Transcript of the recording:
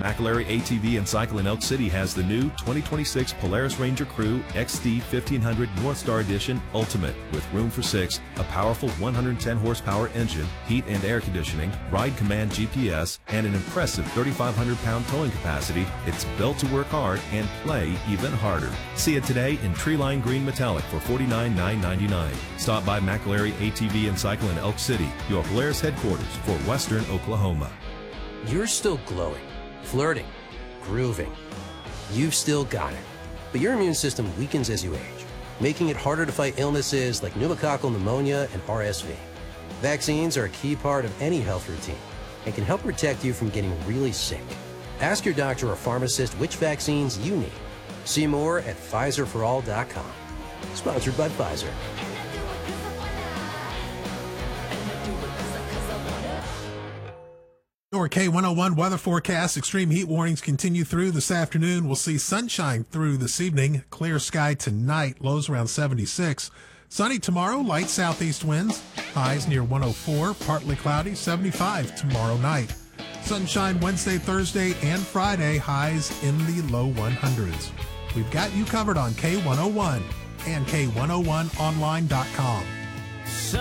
McAlary ATV and Cycle in Elk City has the new 2026 Polaris Ranger Crew XD 1500 Northstar Edition Ultimate with room for 6, a powerful 110 horsepower engine, heat and air conditioning, ride command GPS, and an impressive 3,500-pound towing capacity. It's built to work hard and play even harder. See it today in Treeline Green Metallic for $49,999. Stop by McAlary ATV and Cycle in Elk City, your Polaris headquarters for Western Oklahoma. You're still glowing, flirting, grooving. You've still got it. But your immune system weakens as you age, making it harder to fight illnesses like pneumococcal pneumonia and RSV. Vaccines are a key part of any health routine and can help protect you from getting really sick. Ask your doctor or pharmacist which vaccines you need. See more at PfizerForAll.com. Sponsored by Pfizer. Your K101 weather forecast. Extreme heat warnings continue through this afternoon. We'll see sunshine through this evening. Clear sky tonight. Lows around 76. Sunny tomorrow. Light southeast winds. Highs near 104. Partly cloudy. 75 tomorrow night. Sunshine Wednesday, Thursday, and Friday. Highs in the low 100s. We've got you covered on K101 and K101online.com.